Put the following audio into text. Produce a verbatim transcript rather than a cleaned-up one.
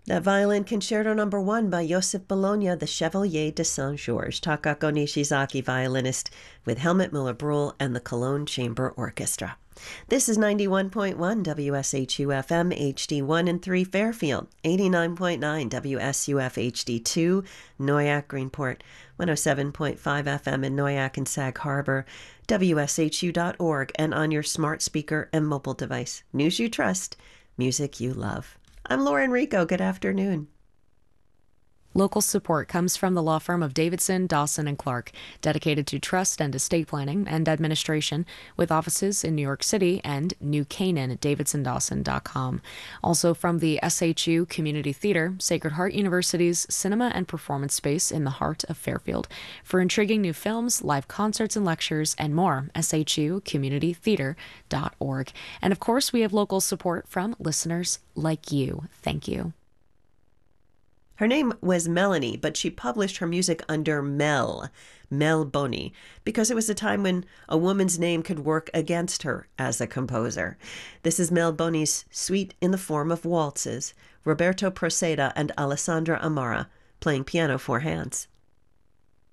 That violin concerto number one by Joseph Bologna, the Chevalier de Saint-Georges, Takako Nishizaki violinist, with Helmut Muller-Bruhl and the Cologne Chamber Orchestra. This is ninety-one point one W S H U F M H D one and three Fairfield, eighty-nine point nine W S U F H D two Noyak Greenport, one oh seven point five F M in Noyak and Sag Harbor, W S H U dot org, and on your smart speaker and mobile device. News you trust, music you love. I'm Lauren Rico. Good afternoon. Local support comes from the law firm of Davidson, Dawson and Clark, dedicated to trust and estate planning and administration, with offices in New York City and New Canaan at davidson dawson dot com. Also from the S H U Community Theater, Sacred Heart University's cinema and performance space in the heart of Fairfield. For intriguing new films, live concerts and lectures, and more, S H U community theater dot org. And of course, we have local support from listeners like you. Thank you. Her name was Melanie, but she published her music under Mel, Mel Boni, because it was a time when a woman's name could work against her as a composer. This is Mel Boni's Suite in the Form of Waltzes, Roberto Proceda and Alessandra Amara, playing piano four hands.